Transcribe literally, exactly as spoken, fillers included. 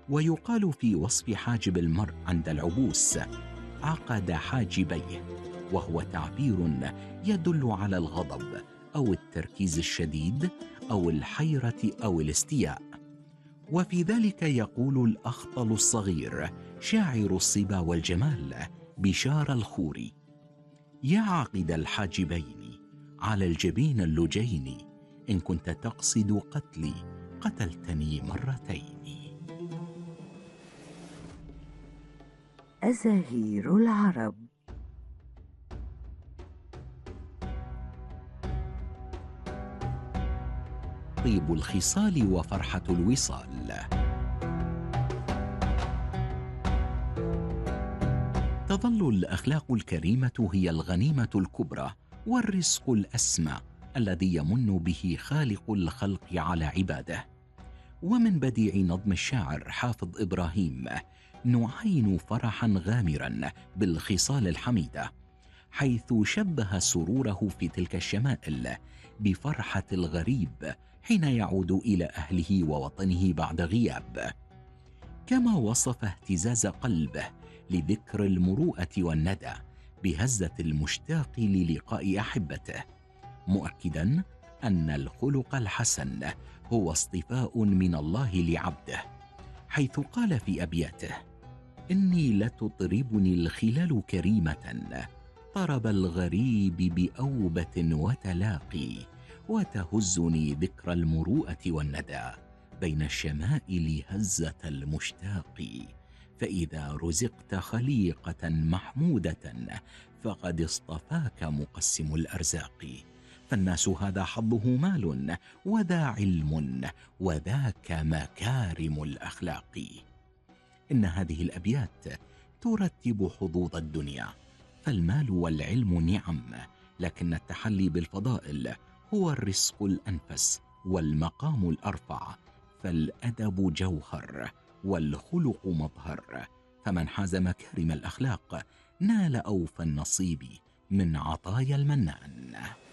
ويقال في وصف حاجب المرء عند العبوس: عقد حاجبيه، وهو تعبير يدل على الغضب أو التركيز الشديد أو الحيرة أو الاستياء. وفي ذلك يقول الأخطل الصغير شاعر الصبا والجمال بشار الخوري: يا عاقد الحاجبين على الجبين اللجين، إن كنت تقصد قتلي قتلتني مرتين. أزاهير العرب. طيب الخصال وفرحة الوصال. تظل الأخلاق الكريمة هي الغنيمة الكبرى والرزق الأسمى الذي يمن به خالق الخلق على عباده. ومن بديع نظم الشاعر حافظ إبراهيم نعاين فرحا غامرا بالخصال الحميدة، حيث شبه سروره في تلك الشمائل بفرحة الغريب حين يعود إلى أهله ووطنه بعد غياب، كما وصف اهتزاز قلبه لذكر المروءة والندى بهزة المشتاق للقاء أحبته، مؤكدا أن الخلق الحسن هو اصطفاء من الله لعبده، حيث قال في أبياته: إني لتطربني الخلال كريمة، طرب الغريب بأوبة وتلاقي، وتهزني ذكر المروءة والندى بين الشمائل هزة المشتاق، فإذا رزقت خليقة محمودة فقد اصطفاك مقسم الأرزاق، فالناس هذا حظه مال وذا علم وذاك مكارم الأخلاق. إن هذه الأبيات ترتب حظوظ الدنيا، فالمال والعلم نعم، لكن التحلي بالفضائل هو الرزق الأنفس والمقام الأرفع، فالأدب جوهر والخلق مظهر، فمن حاز مكارم الأخلاق نال أوفى النصيب من عطايا المنان.